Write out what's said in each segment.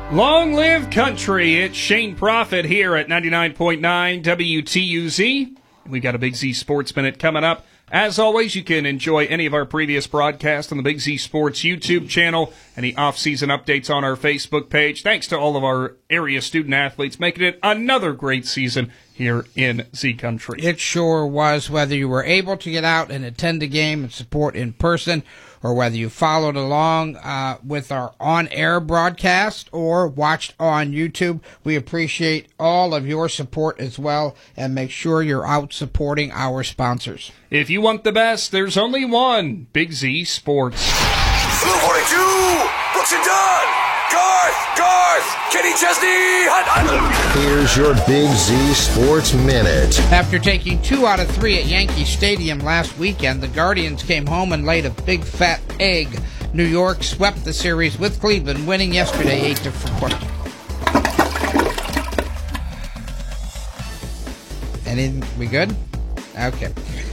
Long live country. It's Shane Prophet here at 99.9 WTUZ. We've got a Big Z Sports Minute coming up. As always, you can enjoy any of our previous broadcasts on the Big Z Sports YouTube channel, any off-season updates on our Facebook page. Thanks to all of our area student athletes making it another great season here in Z Country. It sure was, whether you were able to get out and attend a game and support in person, or whether you followed along with our on-air broadcast or watched on YouTube. We appreciate all of your support as well, and make sure you're out supporting our sponsors. If you want the best, there's only one, Big Z Sports. Blue 42, Brooks and Dunn, Garth, Kenny Chesney, Hunt. Here's your Big Z Sports Minute. After taking 2 out of 3 at Yankee Stadium last weekend, the Guardians came home and laid a big fat egg. New York swept the series with Cleveland, winning yesterday 8-4. We good? Okay.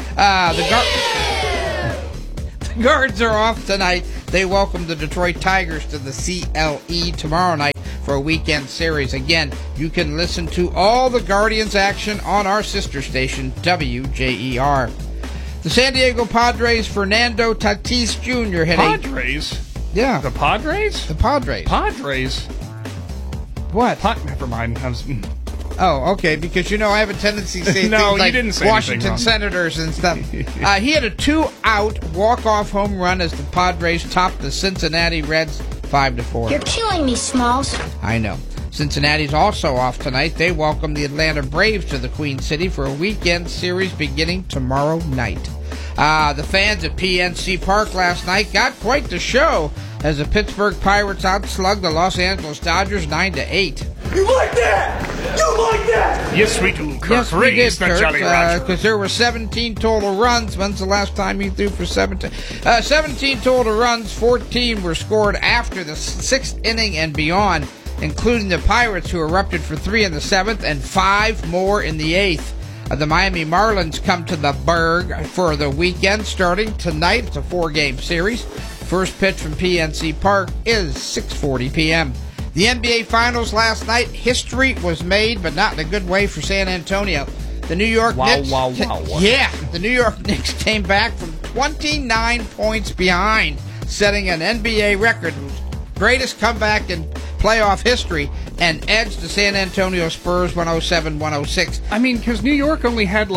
The Guards are off tonight. They welcome the Detroit Tigers to the CLE tomorrow night for a weekend series. Again, you can listen to all the Guardians action on our sister station, WJER. The San Diego Padres' Fernando Tatis Jr. hit Padres? Yeah. The Padres? The Padres. Padres? What? Never mind. Oh, okay, because, I have a tendency to say no, things like you didn't say Washington Senators and stuff. He had a 2-out walk-off home run as the Padres topped the Cincinnati Reds 5-4. You're killing me, Smalls. I know. Cincinnati's also off tonight. They welcome the Atlanta Braves to the Queen City for a weekend series beginning tomorrow night. The fans at PNC Park last night got quite the show as the Pittsburgh Pirates outslugged the Los Angeles Dodgers 9-8. You like that? You like that? Yes, we do, Kirk. Yes, we did, the Jolly Roger. because there were 17 total runs. When's the last time you threw for 17? 17 total runs, 14 were scored after the 6th inning and beyond, including the Pirates, who erupted for 3 in the 7th and 5 more in the 8th. The Miami Marlins come to the Berg for the weekend starting tonight. It's a 4-game series. First pitch from PNC Park is 6:40 p.m. The NBA Finals last night, history was made, but not in a good way for San Antonio. The New York Knicks... Yeah, the New York Knicks came back from 29 points behind, setting an NBA record, greatest comeback in playoff history, and edged the San Antonio Spurs 107-106. I mean, because New York only had,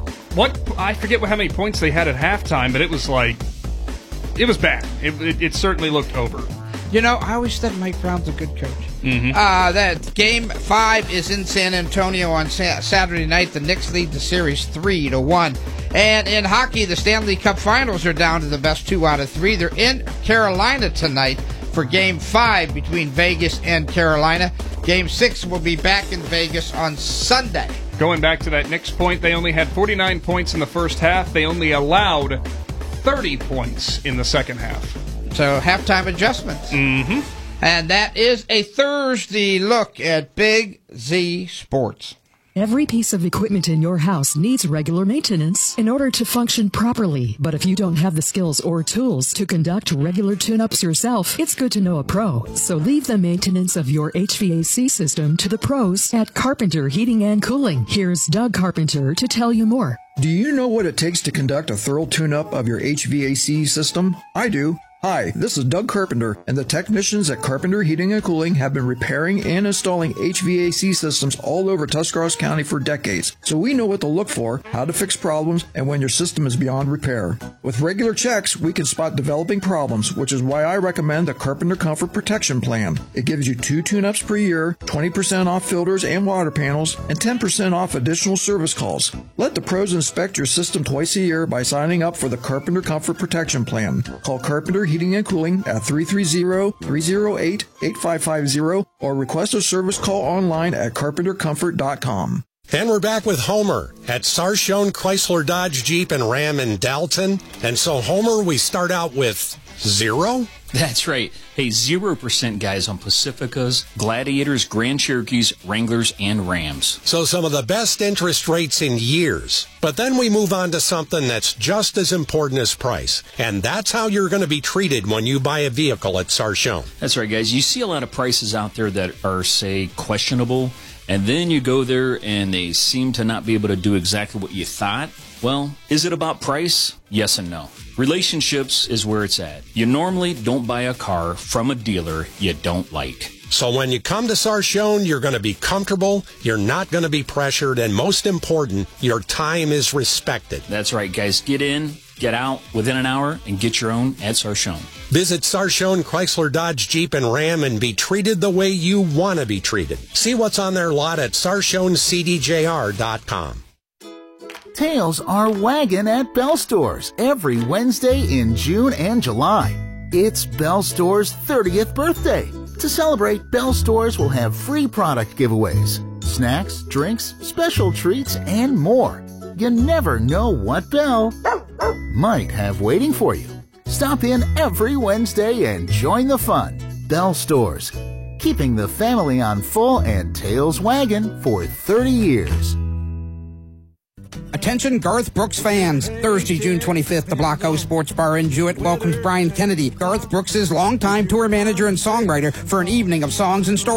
I forget how many points they had at halftime, but it was it was bad. It certainly looked over. I always thought Mike Brown's a good coach. Mm-hmm. That Game 5 is in San Antonio on Saturday night. The Knicks lead the series 3-1. And in hockey, the Stanley Cup Finals are down to the best 2 out of 3. They're in Carolina tonight for Game 5 between Vegas and Carolina. Game 6 will be back in Vegas on Sunday. Going back to that Knicks point, they only had 49 points in the first half. They only allowed 30 points in the second half. So, halftime adjustments. Mm-hmm. And that is a Thursday look at Big Z Sports. Every piece of equipment in your house needs regular maintenance in order to function properly. But if you don't have the skills or tools to conduct regular tune-ups yourself, it's good to know a pro. So leave the maintenance of your HVAC system to the pros at Carpenter Heating and Cooling. Here's Doug Carpenter to tell you more. Do you know what it takes to conduct a thorough tune-up of your HVAC system? I do. Hi, this is Doug Carpenter, and the technicians at Carpenter Heating and Cooling have been repairing and installing HVAC systems all over Tuscarawas County for decades. So we know what to look for, how to fix problems, and when your system is beyond repair. With regular checks, we can spot developing problems, which is why I recommend the Carpenter Comfort Protection Plan. It gives you 2 tune-ups per year, 20% off filters and water panels, and 10% off additional service calls. Let the pros inspect your system twice a year by signing up for the Carpenter Comfort Protection Plan. Call Carpenter Heating and Cooling at 330-308-8550 or request a service call online at carpentercomfort.com. And we're back with Homer at Sarshone Chrysler Dodge Jeep and Ram in Dalton. And so, Homer, we start out with 0? That's right. Hey, 0% guys on Pacificas, Gladiators, Grand Cherokees, Wranglers, and Rams. So some of the best interest rates in years. But then we move on to something that's just as important as price. And that's how you're going to be treated when you buy a vehicle at Sarchone. That's right, guys. You see a lot of prices out there that are, say, questionable. And then you go there and they seem to not be able to do exactly what you thought. Well, is it about price? Yes and no. Relationships is where it's at. You normally don't buy a car from a dealer you don't like. So when you come to Sarchone, you're going to be comfortable, you're not going to be pressured, and most important, your time is respected. That's right, guys. Get in, get out within an hour, and get your own at Sarchone. Visit Sarchone Chrysler Dodge Jeep and Ram and be treated the way you want to be treated. See what's on their lot at SarchoneCDJR.com. Tails are wagging at Bell Stores every Wednesday in June and July. It's Bell Stores' 30th birthday. To celebrate, Bell Stores will have free product giveaways, snacks, drinks, special treats, and more. You never know what Bell might have waiting for you. Stop in every Wednesday and join the fun. Bell Stores, keeping the family on full and tails wagging for 30 years. Attention Garth Brooks fans. Thursday, June 25th, the Block House Sports Bar in Jewett welcomes Brian Kennedy, Garth Brooks' longtime tour manager and songwriter, for an evening of songs and stories.